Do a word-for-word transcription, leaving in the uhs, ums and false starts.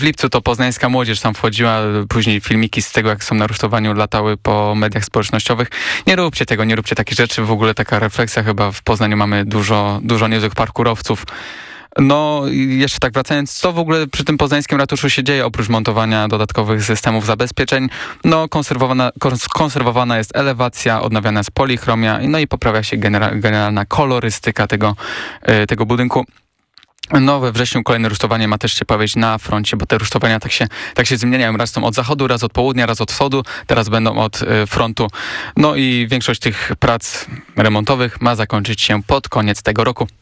w lipcu to poznańska młodzież tam wchodziła, później filmiki z tego, jak są na rusztowaniu, latały po mediach społecznościowych. Nie róbcie tego, nie róbcie takich rzeczy. W ogóle taka refleksja, chyba w Poznaniu mamy dużo, dużo niezłych parkurowców. No i jeszcze tak wracając, co w ogóle przy tym poznańskim ratuszu się dzieje oprócz montowania dodatkowych systemów zabezpieczeń? No konserwowana, konserwowana jest elewacja, odnawiana jest polichromia, no i poprawia się genera- generalna kolorystyka tego, yy, tego budynku. No we wrześniu kolejne rusztowanie ma też się pojawić na froncie, bo te rusztowania tak się, tak się zmieniają. Raz są od zachodu, raz od południa, raz od wschodu, teraz będą od y, frontu. No i większość tych prac remontowych ma zakończyć się pod koniec tego roku.